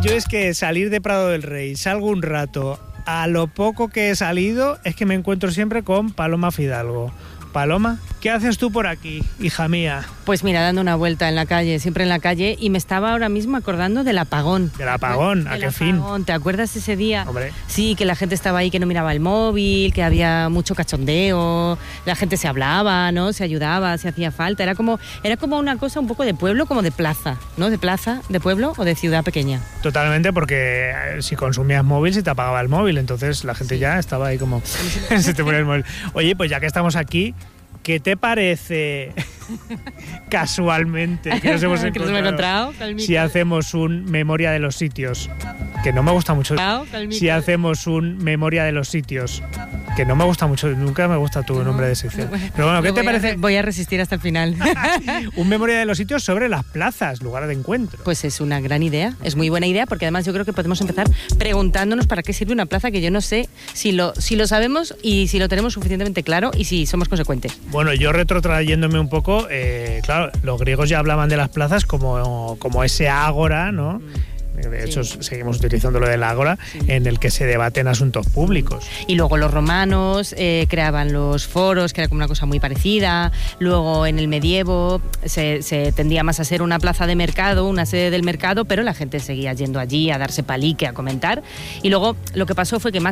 Yo es que salir de Prado del Rey, salgo un rato, a lo poco que he salido es que me encuentro siempre con Paloma Fidalgo. Paloma, ¿qué haces tú por aquí, hija mía? Pues mira, dando una vuelta en la calle, siempre en la calle, y me estaba ahora mismo acordando del apagón. ¿Del apagón? ¿A qué fin? ¿Te acuerdas ese día? Hombre. Sí, que la gente estaba ahí, que no miraba el móvil, que había mucho cachondeo, la gente se hablaba, ¿no? Se ayudaba, se hacía falta. Era como una cosa un poco de pueblo, como de plaza, ¿no? De plaza, de pueblo o de ciudad pequeña. Totalmente, porque si consumías móvil se te apagaba el móvil, entonces la gente ya estaba ahí como... se te ponía el móvil. Oye, pues ya que estamos aquí... ¿Qué te parece casualmente que nos hemos encontrado si hacemos un memoria de los sitios? Que no me gusta mucho. Si hacemos un memoria de los sitios. Que no me gusta mucho, nunca me gusta tu nombre de sección. Pero bueno, ¿qué te parece? Voy a resistir hasta el final. Un memoria de los sitios sobre las plazas, lugar de encuentro. Pues es una gran idea, es muy buena idea, porque además yo creo que podemos empezar preguntándonos para qué sirve una plaza, que yo no sé si lo sabemos y si lo tenemos suficientemente claro y si somos consecuentes. Bueno, yo retrotrayéndome un poco, claro, los griegos ya hablaban de las plazas como ese ágora, ¿no? De hecho, seguimos utilizando lo del ágora, en el que se debaten asuntos públicos. Y luego los romanos creaban los foros, que era como una cosa muy parecida. Luego en el medievo se tendía más a ser una plaza de mercado, una sede del mercado, pero la gente seguía yendo allí a darse palique, a comentar. Y luego lo que pasó fue que más